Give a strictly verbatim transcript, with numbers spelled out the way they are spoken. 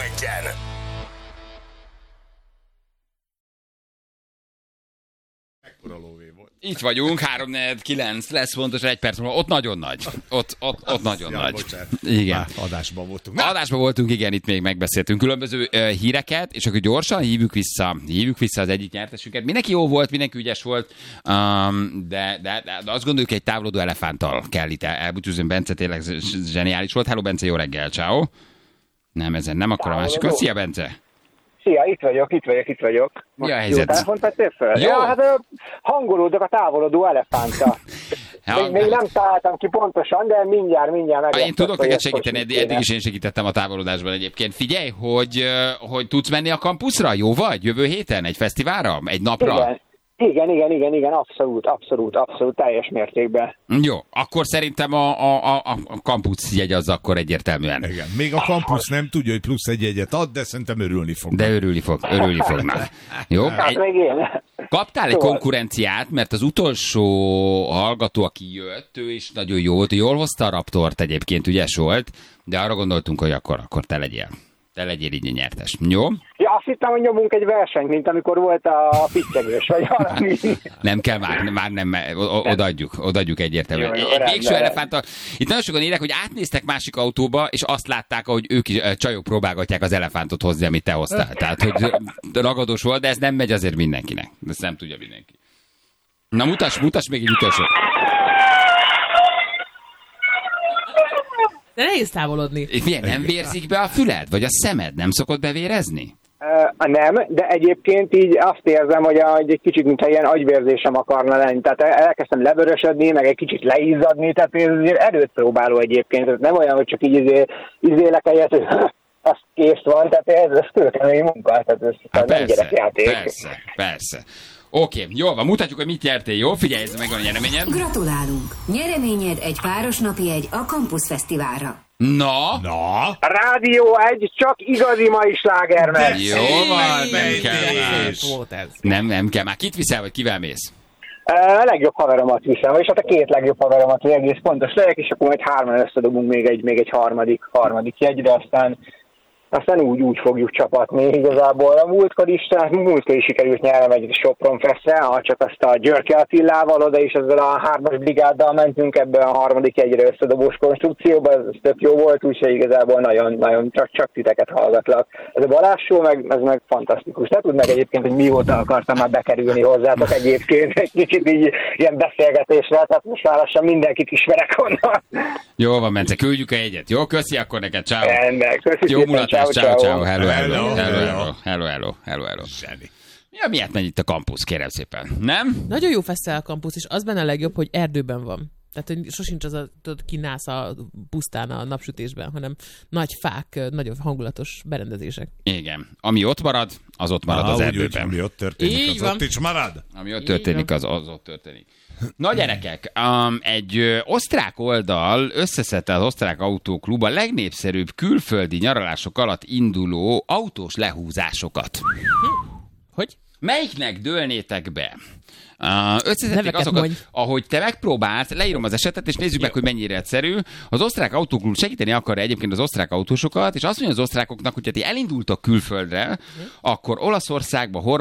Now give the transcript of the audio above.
egyen. Itt vagyunk, három negyven kilenc lesz pontosan egy perc múlva. Ott nagyon nagy. Ott, ott, ott nagyon ja, nagy. Bocsánat. Igen. Már adásban voltunk. Na. Adásban voltunk, igen, itt még megbeszéltünk különböző uh, híreket, és akkor gyorsan hívjuk vissza, hívjuk vissza az egyik nyertesünket. Mindenki jó volt, mindenki ügyes volt, um, de, de, de, de azt gondoljuk, egy távolodó elefánttal kell itt elbúcsúzni. Bence tényleg zseniális volt. Hello, Bence, jó reggel, ciao. Nem, ezen nem, akkor a másik. Szia, Bence. Szia, itt vagyok, itt vagyok, itt vagyok. Mi a helyzet? Jó telefont vettél fel? Jó. Ja, hát hangolódok a távolodó elefánta. Még, még nem találtam ki pontosan, de mindjárt, mindjárt meg. Én tudok neked segíteni, eddig, eddig is én segítettem a távolodásban egyébként. Figyelj, hogy, hogy tudsz menni a kampuszra? Jó vagy? Jövő héten? Egy fesztiválra? Egy napra? Igen. Igen, igen, igen, igen, abszolút, abszolút, abszolút, teljes mértékben. Jó, akkor szerintem a, a, a, a kampusz jegy az akkor egyértelműen. Igen, még a kampusz nem tudja, hogy plusz egy jegyet ad, de szerintem örülni fog. De örülni fog, örülni fognak. Jó? Hát egy... még én. Kaptál egy konkurenciát, mert az utolsó hallgató, aki jött, ő is nagyon jó volt, jól hozta a Raptort egyébként, ügyes volt, de arra gondoltunk, hogy akkor, akkor te legyél. Te legyél így nyertes. Jó? Ja, azt hittem, hogy nyomunk egy versenyt, mint amikor volt a pittyegős, vagy valami. Nem kell már, már nem, odaadjuk, odaadjuk egyértelműen. Jó, jó, egy rendben, végső elefántal. Itt nagyon sokan írják, hogy átnéztek másik autóba, és azt látták, hogy ők is, csajok próbálgatják az elefántot hozni, amit te hoztál. Tehát, hogy ragadós volt, de ez nem megy azért mindenkinek. Ezt nem tudja mindenki. Na, mutass, mutass még egy utolsó. De nehéz távolodni. Milyen, nem vérzik be a füled? Vagy a szemed? Nem szokott bevérezni? Uh, nem, de egyébként így azt érzem, hogy, a, hogy egy kicsit, mintha ilyen agyvérzésem akarna lenni. Tehát elkezdtem lebörösödni, meg egy kicsit leizzadni, tehát ez erőt próbáló egyébként. Ez nem olyan, hogy csak így izé, izélek egyet, hogy az kész van, tehát ez, ez kőkemény munka, tehát ez hát nem gyerekjáték. Persze, persze. Oké, okay, jól van, mutatjuk, hogy mit nyertél, jó? Figyelj, ez meg van a nyereményed. Gratulálunk! Nyereményed egy páros napi egy a Campus Fesztiválra. Na? Na? Rádió egy, csak igazi mai slágermek. Jó van, nem kell már. Nem, nem kell már. Kit viszel, vagy kivel mész? A legjobb haveromat viszem, és hát a két legjobb haveromat, hogy egész pontos legyek, és akkor majd hárman összedobunk még egy, még egy harmadik, harmadik jegyre, aztán Aztán úgy, úgy fogjuk csapatni igazából. A múltkor is, múltkor is sikerült nyernem egy Sopron Festre, csak azt a Györke Attilával oda is ezzel a hármas brigáddal mentünk ebbe a harmadik egyre összedobós konstrukcióba, ez, ez tök jó volt, úgyhogy igazából nagyon, nagyon csak, csak titeket hallgatlak. Ez a Balázs show, meg, ez meg fantasztikus. Ne tudd meg egyébként, hogy mióta akartam már bekerülni hozzátok egyébként, egy kicsit így ilyen beszélgetésre, tehát most már lassan mindenkit ismerek onnan. Jó van, Bence, küldjük a jegyet. Jó, köszi akkor neked, ciao. Rendben, köszi jó szépen, mulatás, ciao, ciao, hello, hello, Hello, hello, hello. hello, hello, hello, hello. Zseni. Ja, miért megy itt a kampusz, kérem szépen, nem? Nagyon jó fesztivál a kampusz, és az benne a legjobb, hogy erdőben van. Tehát, hogy sosincs az a, tudod, kinász a pusztán a napsütésben, hanem nagy fák, nagyon hangulatos berendezések. Igen. Ami ott marad, az ott marad Aha, az úgy, erdőben. Ami ott történik, Így az van. ott is marad. Ami ott Így történik, van. az, az ott történik. Na gyerekek, um, egy ö, osztrák oldal összeszedte az osztrák autóklub a legnépszerűbb külföldi nyaralások alatt induló autós lehúzásokat. Hogy? Melyiknek dőlnétek be? Uh, összeszedték Neveket azokat, mondj. ahogy te megpróbálsz, leírom az esetet, és nézzük meg, hogy mennyire egyszerű. Az osztrák autóklub segíteni akarja egyébként az osztrák autósokat, és azt mondja az osztrákoknak, hogy ha ti elindultok külföldre, akkor Olaszországba, Horvátországba,